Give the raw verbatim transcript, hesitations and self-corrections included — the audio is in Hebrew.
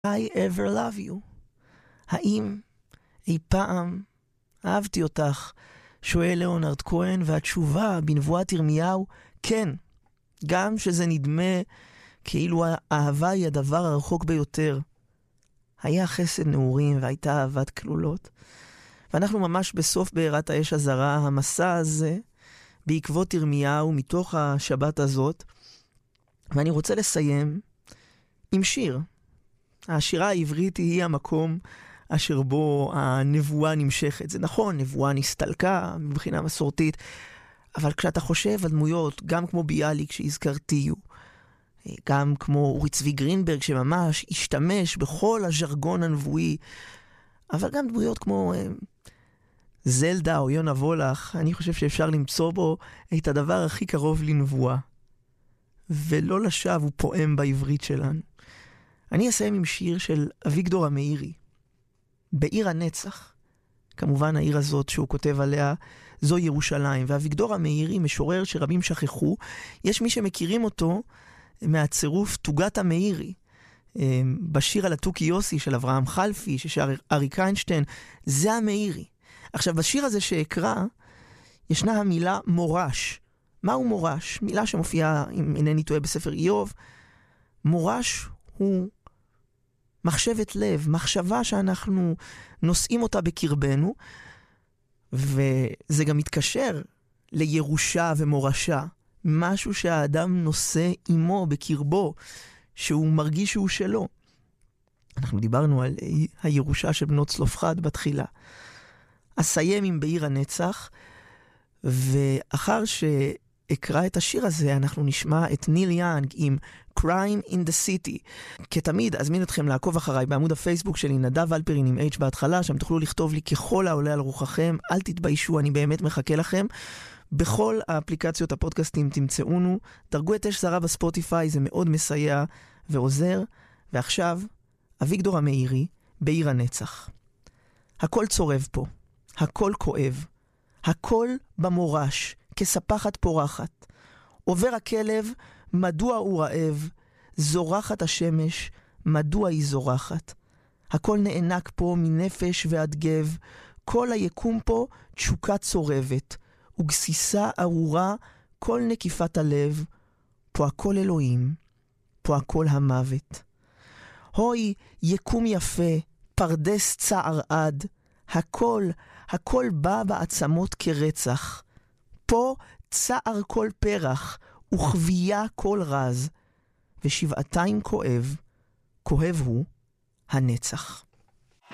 I ever love you. האם אי פעם אהבתי אותך? שואל ליאונרד כהן, והתשובה בנבואת ירמיהו, כן. גם שזה נדמה כאילו האהבה היא הדבר הרחוק ביותר. היה חסד נעורים והייתה אהבת כלולות. ואנחנו ממש בסוף בעירת האש הזרה, המסע הזה, בעקבות ירמיהו, מתוך השבת הזאת. ואני רוצה לסיים עם שיר. השירה העברית היא המקום אשר בו הנבואה נמשכת. זה נכון, נבואה נסתלקה מבחינה מסורתית, אבל כשאתה חושב על דמויות, גם כמו ביאליק שהזכרתיו, גם כמו אורי צבי גרינברג שממש השתמש בכל הז'רגון הנבואי, אבל גם דמויות כמו אה, זלדה או יונה וולך, אני חושב שאפשר למצוא בו את הדבר הכי קרוב לנבואה. ולא לשווא הוא פועם בעברית שלנו. אני אסיים עם שיר של אביגדור המאירי, בעיר הנצח. כמובן העיר הזאת שהוא כותב עליה זו ירושלים, ואביגדור המאירי משורר שרבים שכחו. יש מי שמכירים אותו מהצירוף תוגת המאירי, בשיר על התוכי יוסי של אברהם חלפי ששר אריק איינשטיין. זה המאירי. עכשיו בשיר הזה שאקרא ישנה המילה מורש. מהו מורש? מילה שמופיעה, אם אינני טועה, בספר איוב. מורש הוא מחשבת לב, מחשבה שאנחנו נושאים אותה בקרבנו, וזה גם מתקשר לירושה ומורשה, משהו שהאדם נושא עמו בקרבו, שהוא מרגיש שהוא שלו. אנחנו דיברנו על הירושה של בנות צלופחד בתחילה. אסיים עם בעיר הנצח, ואחר שאקרא את השיר הזה, אנחנו נשמע את ניל יאנג עם Crime in the City. כתמיד, אזמין אתכם לעקוב אחריי בעמוד הפייסבוק שלי, נדב אלפרין עם H בהתחלה, שם תוכלו לכתוב לי ככל העולה על רוחכם. אל תתביישו, אני באמת מחכה לכם. בכל האפליקציות הפודקאסטים תמצאונו. דרגו את אש זרה בספוטיפיי, זה מאוד מסייע ועוזר. ועכשיו, אביגדור המאירי, בעיר הנצח. הכל צורב פה, הכל כואב, הכל במורש, כספחת פורחת. עובר הכלב, מדוע הוא רעב? זורחת השמש, מדוע היא זורחת? הכל נענק פה מנפש ועד גב, כל היקום פה תשוקה צורבת, וגסיסה ארורה כל נקיפת הלב, פה הכל אלוהים, פה הכל המוות. הוי יקום יפה, פרדס צער עד, הכל, הכל בא בעצמות כרצח. פה צער כל פרח, וחבייה כל רז, ושבעתיים כואב, כואב הוא הנצח.